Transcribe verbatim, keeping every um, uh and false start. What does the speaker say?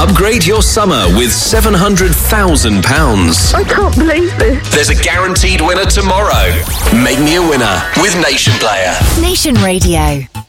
Upgrade your summer with seven hundred thousand pounds. I can't believe this. There's a guaranteed winner tomorrow. Make me a winner with Nation Player. Nation Radio.